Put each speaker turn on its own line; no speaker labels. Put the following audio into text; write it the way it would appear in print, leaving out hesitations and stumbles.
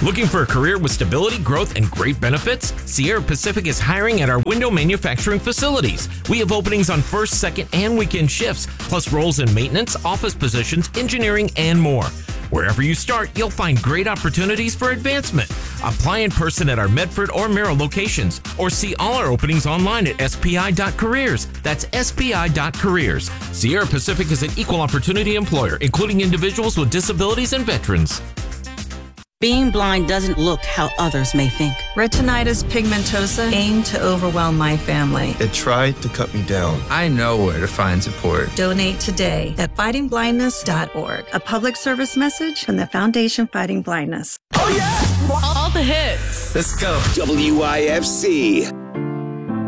Looking for a career with stability, growth, and great benefits? Sierra Pacific is hiring at our window manufacturing facilities. We have openings on first, second, and weekend shifts, plus roles in maintenance, office positions, engineering, and more. Wherever you start, you'll find great opportunities for advancement. Apply in person at our Medford or Merrill locations, or see all our openings online at spi.careers. That's spi.careers. Sierra Pacific is an equal opportunity employer, including individuals with disabilities and veterans.
Being blind doesn't look how others may think.
Retinitis pigmentosa aimed to overwhelm my family.
It tried to cut me down.
I know where to find support.
Donate today at fightingblindness.org. A public service message from the Foundation Fighting Blindness.
Oh, yeah! All the hits.
Let's go.
WIFC.